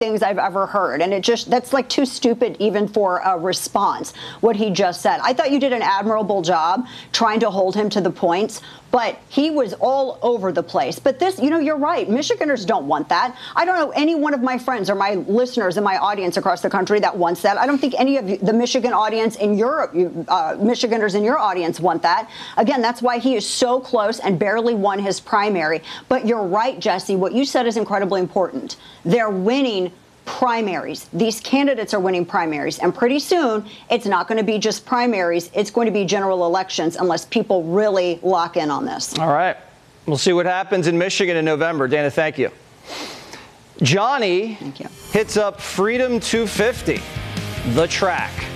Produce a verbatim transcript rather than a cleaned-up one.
things I've ever heard. And it just, that's like too stupid even for a response, what he just said. I thought you did an admirable job trying to hold him to the points, but he was all over the place. But this, you know, you're right. Michiganders don't want that. I don't know any one of my friends or my listeners in my audience across the country that wants that. I don't think any of you, the Michigan audience in Europe, uh, Michiganders in your audience want that. Again, that's why he is so close and barely won his primary. But you're right, Jesse. What you said is incredibly important. They're winning primaries. These candidates are winning primaries. And pretty soon, it's not going to be just primaries. It's going to be general elections unless people really lock in on this. All right. We'll see what happens in Michigan in November. Dana, thank you. Johnny Thank you. hits up Freedom two fifty, the track.